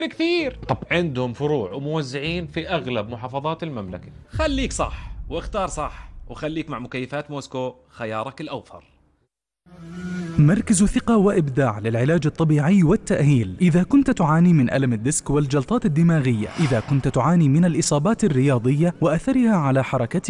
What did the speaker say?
بكثير. طب عندهم فروع وموزعين في أغلب محافظات المملكة. خليك صح واختار صح، وخليك مع مكيفات موسكو، خيارك الأوفر. مركز ثقة وإبداع للعلاج الطبيعي والتأهيل. إذا كنت تعاني من ألم الديسك والجلطات الدماغية، إذا كنت تعاني من الإصابات الرياضية وأثرها على حركتك